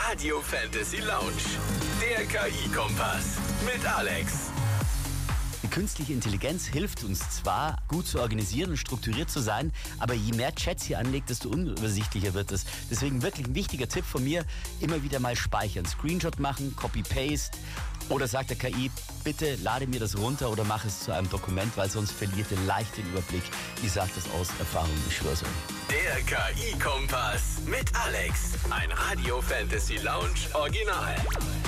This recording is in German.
Radio Fantasy Lounge. Der KI-Kompass mit Alex. Die künstliche Intelligenz hilft uns zwar, gut zu organisieren und strukturiert zu sein, aber je mehr Chats hier anlegt, desto unübersichtlicher wird es. Deswegen wirklich ein wichtiger Tipp von mir, immer wieder mal speichern. Screenshot machen, Copy-Paste oder sagt der KI, bitte lade mir das runter oder mach es zu einem Dokument, weil sonst verliert ihr leicht den Überblick. Ich sage das aus Erfahrung, ich schwör's euch. Der KI-Kompass mit Alex. Ein Radio Fantasy Lounge Original.